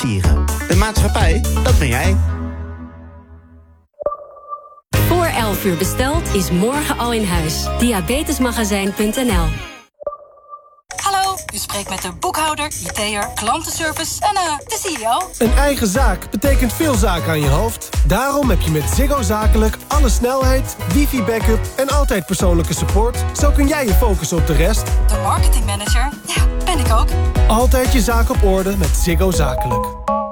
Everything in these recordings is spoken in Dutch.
De maatschappij, dat ben jij. Voor 11 uur besteld is morgen al in huis. Diabetesmagazijn.nl. Hallo, u spreekt met de boekhouder, IT'er, klantenservice en de CEO. Een eigen zaak betekent veel zaken aan je hoofd. Daarom heb je met Ziggo Zakelijk alle snelheid, wifi-backup en altijd persoonlijke support. Zo kun jij je focussen op de rest. De marketingmanager, ja, ben ik ook. Altijd je zaak op orde met Ziggo Zakelijk.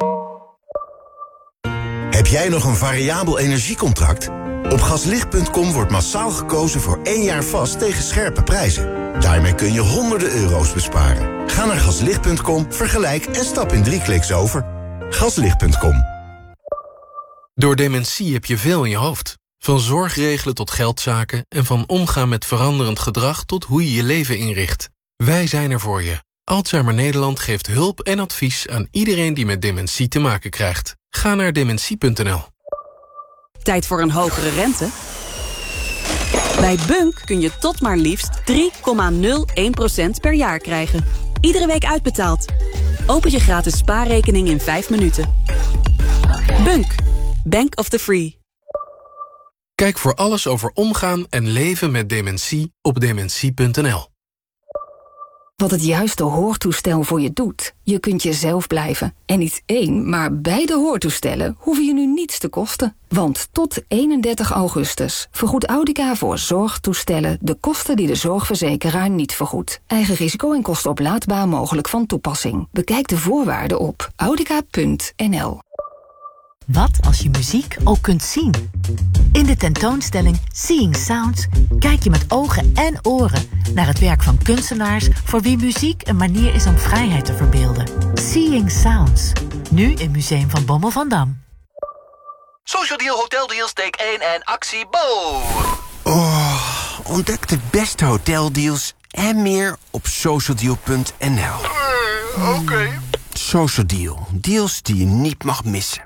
Heb jij nog een variabel energiecontract? Op gaslicht.com wordt massaal gekozen voor 1 jaar vast tegen scherpe prijzen. Daarmee kun je honderden euro's besparen. Ga naar gaslicht.com, vergelijk en stap in 3 kliks over. Gaslicht.com. Door dementie heb je veel in je hoofd. Van zorgregelen tot geldzaken en van omgaan met veranderend gedrag tot hoe je je leven inricht. Wij zijn er voor je. Alzheimer Nederland geeft hulp en advies aan iedereen die met dementie te maken krijgt. Ga naar dementie.nl. Tijd voor een hogere rente? Bij Bunk kun je tot maar liefst 3,01% per jaar krijgen. Iedere week uitbetaald. Open je gratis spaarrekening in 5 minuten. Bunk. Bank of the Free. Kijk voor alles over omgaan en leven met dementie op dementie.nl. Wat het juiste hoortoestel voor je doet. Je kunt jezelf blijven. En niet 1, maar beide hoortoestellen hoeven je nu niets te kosten. Want tot 31 augustus vergoedt Audica voor zorgtoestellen de kosten die de zorgverzekeraar niet vergoedt. Eigen risico en kosten oplaadbaar mogelijk van toepassing. Bekijk de voorwaarden op audica.nl. Wat als je muziek ook kunt zien? In de tentoonstelling Seeing Sounds kijk je met ogen en oren naar het werk van kunstenaars voor wie muziek een manier is om vrijheid te verbeelden. Seeing Sounds, nu in Museum van Bommel van Dam. Social Deal Hotel Deals take 1 en actie Bo! Oh, ontdek de beste hoteldeals en meer op socialdeal.nl. Oké. Social Deal, deals die je niet mag missen.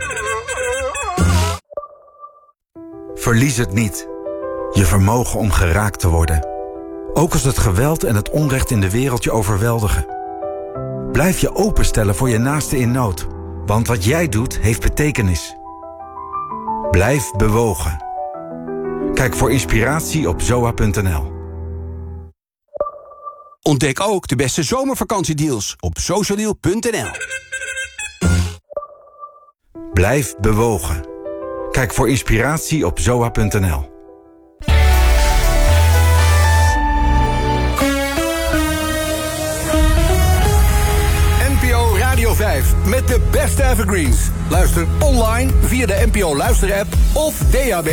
Verlies het niet. Je vermogen om geraakt te worden. Ook als het geweld en het onrecht in de wereld je overweldigen. Blijf je openstellen voor je naaste in nood. Want wat jij doet, heeft betekenis. Blijf bewogen. Kijk voor inspiratie op zoa.nl. Ontdek ook de beste zomervakantiedeals op socialdeal.nl. Blijf bewogen. Kijk voor inspiratie op zoa.nl. NPO Radio 5 met de beste evergreens. Luister online via de NPO Luister-app of DAB+.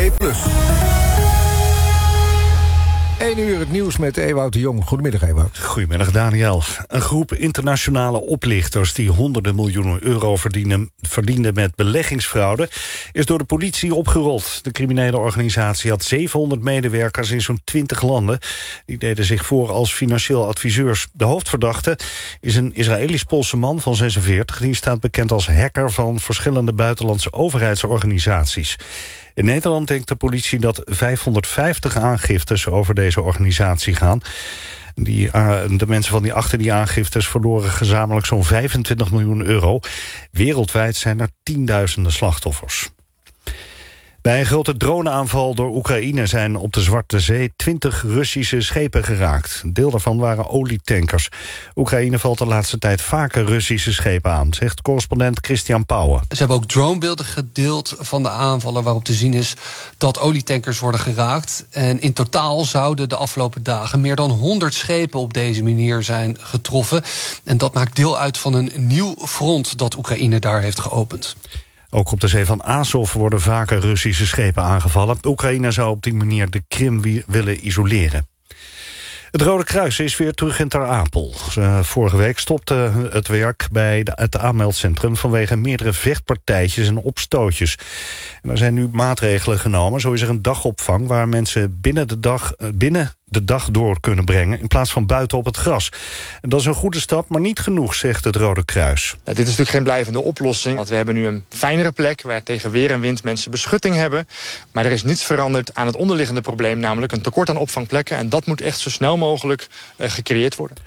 1 uur het nieuws met Ewout de Jong. Goedemiddag, Ewout. Goedemiddag, Daniel. Een groep internationale oplichters die honderden miljoenen euro verdienden met beleggingsfraude is door de politie opgerold. De criminele organisatie had 700 medewerkers in zo'n 20 landen. Die deden zich voor als financieel adviseurs. De hoofdverdachte is een Israëlisch-Poolse man van 46. Die staat bekend als hacker van verschillende buitenlandse overheidsorganisaties. In Nederland denkt de politie dat 550 aangiftes over deze organisatie gaan. De mensen achter die aangiftes verloren gezamenlijk zo'n 25 miljoen euro. Wereldwijd zijn er tienduizenden slachtoffers. Bij een grote droneaanval door Oekraïne zijn op de Zwarte Zee 20 Russische schepen geraakt. Een deel daarvan waren olietankers. Oekraïne valt de laatste tijd vaker Russische schepen aan, zegt correspondent Christian Pauwen. Ze hebben ook dronebeelden gedeeld van de aanvallen waarop te zien is dat olietankers worden geraakt. En in totaal zouden de afgelopen dagen meer dan 100 schepen op deze manier zijn getroffen. En dat maakt deel uit van een nieuw front dat Oekraïne daar heeft geopend. Ook op de zee van Azov worden vaker Russische schepen aangevallen. Oekraïne zou op die manier de Krim willen isoleren. Het Rode Kruis is weer terug in Ter Apel. Vorige week stopte het werk bij het aanmeldcentrum vanwege meerdere vechtpartijtjes en opstootjes. En er zijn nu maatregelen genomen. Zo is er een dagopvang waar mensen binnen de dag door kunnen brengen in plaats van buiten op het gras. En dat is een goede stap, maar niet genoeg, zegt het Rode Kruis. Dit is natuurlijk geen blijvende oplossing, want we hebben nu een fijnere plek waar tegen weer en wind mensen beschutting hebben. Maar er is niets veranderd aan het onderliggende probleem, namelijk een tekort aan opvangplekken. En dat moet echt zo snel mogelijk gecreëerd worden.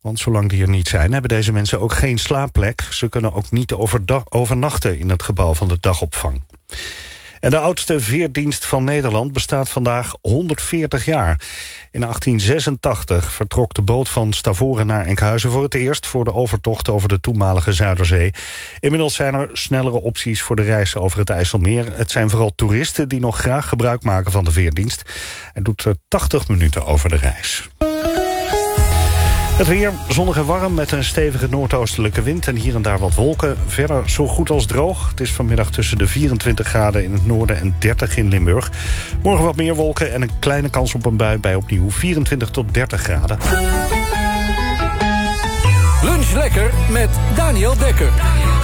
Want zolang die er niet zijn, hebben deze mensen ook geen slaapplek. Ze kunnen ook niet overnachten in het gebouw van de dagopvang. En de oudste veerdienst van Nederland bestaat vandaag 140 jaar. In 1886 vertrok de boot van Stavoren naar Enkhuizen voor het eerst voor de overtocht over de toenmalige Zuiderzee. Inmiddels zijn er snellere opties voor de reis over het IJsselmeer. Het zijn vooral toeristen die nog graag gebruik maken van de veerdienst. Het doet 80 minuten over de reis. Het weer zonnig en warm met een stevige noordoostelijke wind en hier en daar wat wolken. Verder zo goed als droog. Het is vanmiddag tussen de 24 graden in het noorden en 30 in Limburg. Morgen wat meer wolken en een kleine kans op een bui bij opnieuw 24 tot 30 graden. Lunch lekker met Daniel Dekker.